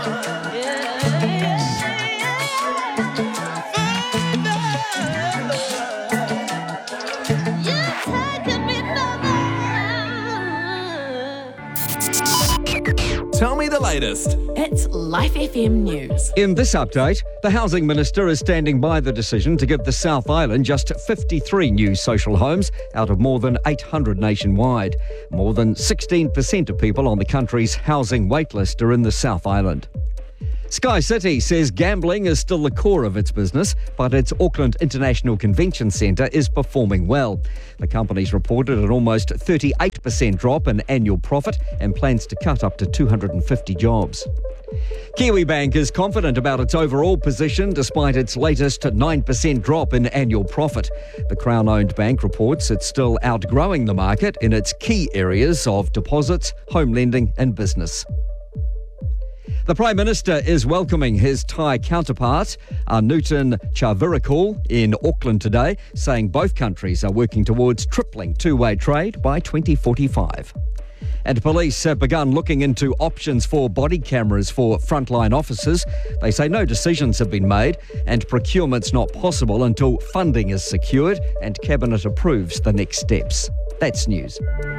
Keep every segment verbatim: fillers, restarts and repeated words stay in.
Tell me the latest. It's Life F M News. In this update, the Housing Minister is standing by the decision to give the South Island just fifty-three new social homes out of more than eight hundred nationwide. More than sixteen percent of people on the country's housing waitlist are in the South Island. Sky City says gambling is still the core of its business, but its Auckland International Convention Centre is performing well. The company's reported an almost thirty-eight percent drop in annual profit and plans to cut up to two hundred fifty jobs. Kiwibank is confident about its overall position despite its latest nine percent drop in annual profit. The Crown-owned bank reports it's still outgrowing the market in its key areas of deposits, home lending and business. The Prime Minister is welcoming his Thai counterpart, Anutin Charnvirakul, in Auckland today, saying both countries are working towards tripling two-way trade by twenty forty-five. And police have begun looking into options for body cameras for frontline officers. They say no decisions have been made and procurement's not possible until funding is secured and Cabinet approves the next steps. That's news.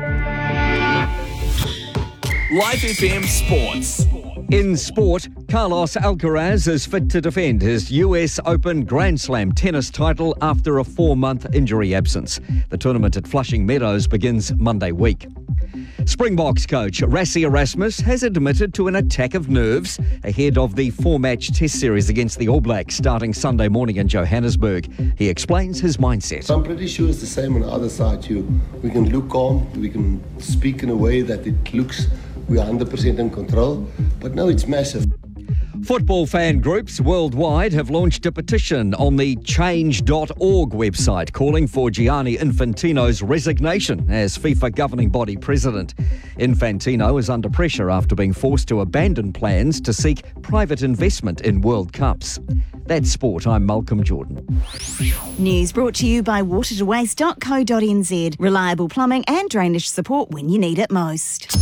Life F M Sports. In sport, Carlos Alcaraz is fit to defend his U S Open Grand Slam tennis title after a four-month injury absence. The tournament at Flushing Meadows begins Monday week. Springboks coach Rassie Erasmus has admitted to an attack of nerves ahead of the four-match test series against the All Blacks starting Sunday morning in Johannesburg. He explains his mindset. I'm pretty sure it's the same on the other side too. We can look calm, we can speak in a way that it looks we are one hundred percent in control, but no, it's massive. Football fan groups worldwide have launched a petition on the change dot org website calling for Gianni Infantino's resignation as FIFA governing body president. Infantino is under pressure after being forced to abandon plans to seek private investment in World Cups. That's sport. I'm Malcolm Jordan. News brought to you by water to waste dot co dot n z. Reliable plumbing and drainage support when you need it most.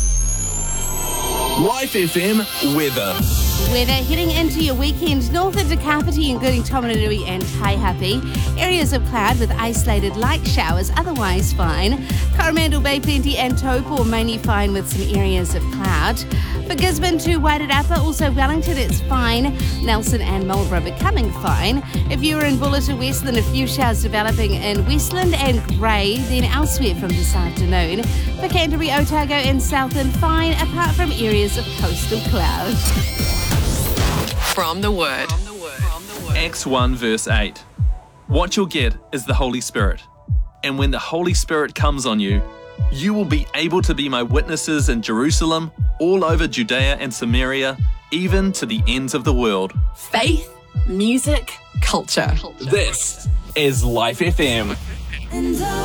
Life F M weather. Weather heading into your weekend north of Te Kapiti, including Tominui and Taihape. Areas of cloud with isolated light showers, otherwise fine. Coromandel Bay plenty and Taupo mainly fine with some areas of cloud. For Gisborne to Wairarapa, also Wellington, it's fine. Nelson and Marlborough becoming fine. If you're in Buller to Westland, a few showers developing in Westland and Grey, then elsewhere from this afternoon. For Canterbury, Otago and Southland, fine, apart from areas of coastal cloud. From the Word. Acts one verse eight. What you'll get is the Holy Spirit. And when the Holy Spirit comes on you, you will be able to be my witnesses in Jerusalem, all over Judea and Samaria, even to the ends of the world. Faith, music, culture. This is Life F M.